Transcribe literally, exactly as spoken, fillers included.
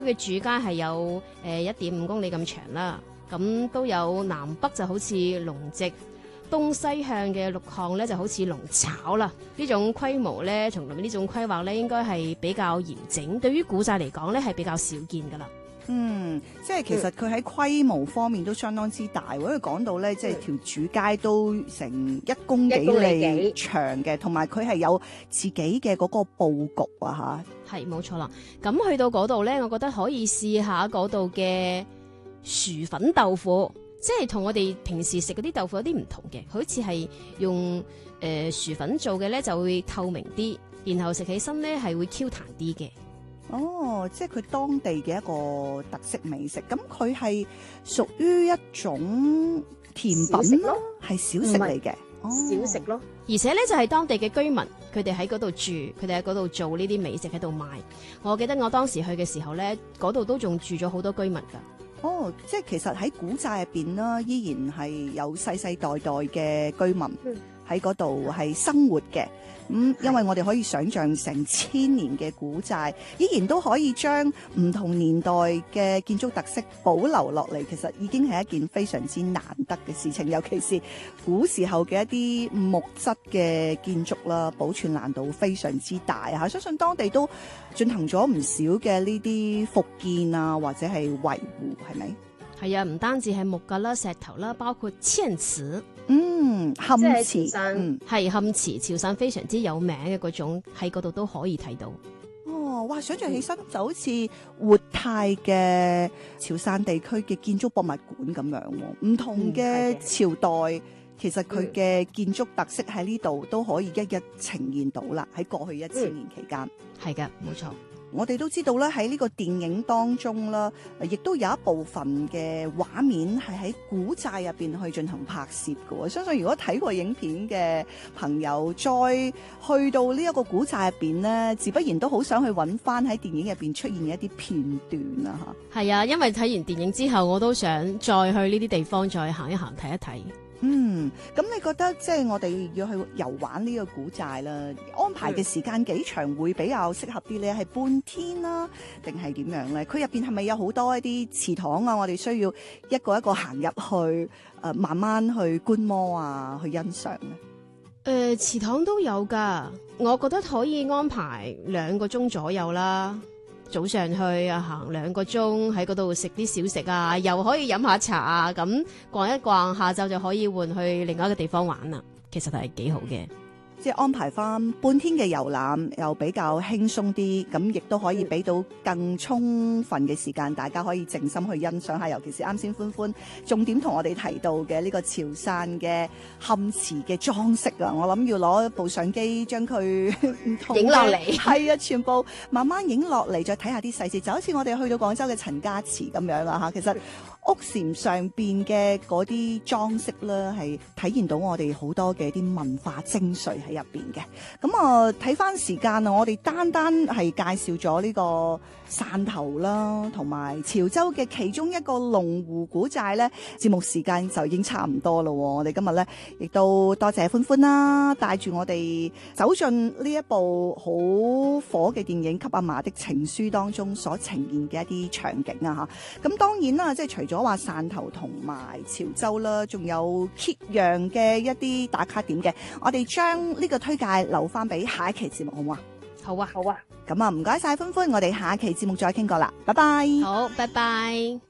嘅主街係有誒一點五公里咁長啦，咁都有南北就好似龍脊，東西向嘅六項咧就好似龍爪啦。呢種規模咧，同埋呢種規劃咧，應該係比較嚴整。對於古寨嚟講咧，係比較少見噶啦。 嗯，即係其實佢喺規模方面都相當之大，因為講到咧，即係條主街都成一公幾里長嘅，同埋佢係有自己嘅嗰個佈局啊吓。 係冇錯啦。咁去到嗰度咧，我覺得可以試下嗰度嘅薯粉豆腐，即係同我哋平時食嗰啲豆腐有啲唔同嘅，好似係用誒、呃、薯粉做嘅咧，就會透明啲，然後食起身咧係會 Q 彈啲嘅。 哦，即係佢當地嘅一個特色美食，咁佢係屬於一種甜品咯，係小食嚟嘅， 小食咯。 而且咧就係、是、當地嘅居民，佢哋喺嗰度住，佢哋喺嗰度做呢啲美食喺度賣。我記得我當時去嘅時候咧，嗰度都仲住咗好多居民噶。 哦，即係其實喺古寨入邊啦，依然係有世世代代嘅居民喺嗰度係生活嘅。咁、嗯，因為我哋可以想象成千年嘅古寨，依然都可以將唔同年代嘅建築特色保留落嚟，其實已經係一件非常之難得嘅事情。尤其是古時候嘅一啲木質嘅建築啦，保存難度非常之大嚇。相信當地都進行咗唔少嘅呢啲復建啊，或者係維護，係咪？ 係啊，唔單止係木架啦、石頭啦，包括嵌瓷。 嗯，嵌瓷， 嗯，係嵌瓷，潮汕非常之有名嘅嗰種，喺嗰度都可以睇到。 哦，哇！想象起身就好似活態嘅潮汕地區嘅建築博物館咁樣喎，唔同嘅朝代，嗯、其實佢嘅建築特色喺呢度都可以一一呈現到啦。喺過去一千年期間， 係㗎，冇錯。 我哋都知道咧，喺呢個電影當中啦，亦都有一部分嘅畫面係喺古寨入邊去進行拍攝嘅。我相信如果睇過影片嘅朋友，再去到呢一個古寨入邊咧，自不然都好想去揾翻喺電影入邊出現嘅一啲片段啊！嚇，係啊，因為睇完電影之後，我都想再去呢啲地方再行一行睇一睇。 嗯，咁你覺得即係我哋要去遊玩呢個古寨啦，安排嘅時間幾長會比較適合啲咧？係半天啦，定係點樣咧？佢入邊係咪有好多一啲祠堂啊？我哋需要一個一個行入去，誒、呃，慢慢去觀摩啊，去欣賞咧。誒、 呃，祠堂都有噶，我覺得可以安排兩個鐘左右啦。早上去啊，行兩個鐘喺嗰度食啲小食啊，又可以飲下茶啊，咁逛一逛，下晝就可以換去另外一個地方玩啦。其實係幾好嘅。 即係安排翻半天嘅遊覽，又比較輕鬆啲，咁亦都可以俾到更充分嘅時間，大家可以靜心去欣賞下。尤其是啱先歡歡重點同我哋提到嘅呢個潮汕嘅嵌瓷嘅裝飾啊，我諗要攞部相機將佢影落嚟， 係啊，全部慢慢影落嚟，再睇下啲細節，就好似我哋去到廣州嘅陳家祠咁樣啦嚇。其實屋檐上邊嘅嗰啲裝飾咧，係體現到我哋好多嘅啲文化精髓喺入邊嘅。咁啊，睇翻時間啊，我哋單單係介紹咗呢個汕頭啦，同埋潮州嘅其中一個龍湖古寨咧，節目時間就已經差唔多咯。我哋今日咧亦都多謝歡歡啦，帶住我哋走進呢一部好火嘅電影《給阿嫲的情書》當中所呈現嘅一啲場景啊嚇。咁當然啦，即係除咗話汕頭同埋潮州啦，仲有揭陽嘅一啲打卡點嘅，我哋將呢個推介留翻俾下一期節目，好唔好啊？ 好啊，好啊。 咁啊，唔該晒歡歡，我哋下一期節目再傾過啦，拜拜。 好，拜拜。